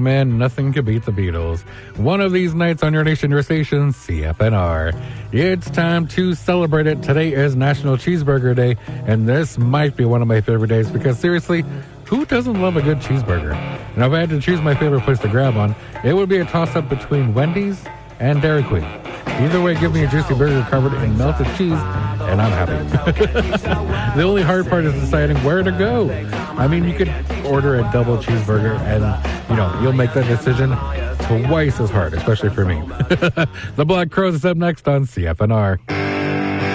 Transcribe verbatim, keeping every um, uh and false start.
man, nothing could beat the Beatles. One of these nights on your nation, your station, C F N R. It's time to celebrate it. Today is National Cheeseburger Day, and this might be one of my favorite days because seriously, who doesn't love a good cheeseburger? And if I had to choose my favorite place to grab one, it would be a toss-up between Wendy's and Dairy Queen. Either way, give me a juicy burger covered in melted cheese, and I'm happy. The only hard part is deciding where to go. I mean, you could order a double cheeseburger, and, you know, you'll make that decision twice as hard, especially for me. The Black Crowes is up next on C F N R.